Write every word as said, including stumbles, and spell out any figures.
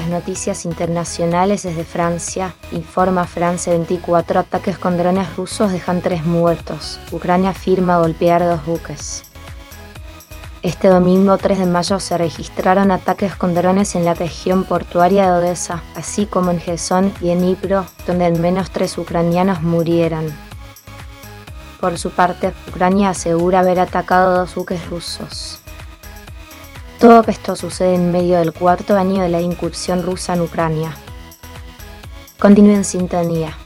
las noticias internacionales desde Francia, informa France veinticuatro, ataques con drones rusos dejan tres muertos. Ucrania afirma golpear dos buques. Este domingo tres de mayo se registraron ataques con drones en la región portuaria de Odessa, así como en Gerson y en Dnipro, donde al menos tres ucranianos murieron. Por su parte, Ucrania asegura haber atacado dos buques rusos. Todo esto sucede en medio del cuarto año de la incursión rusa en Ucrania. Continúe en sintonía.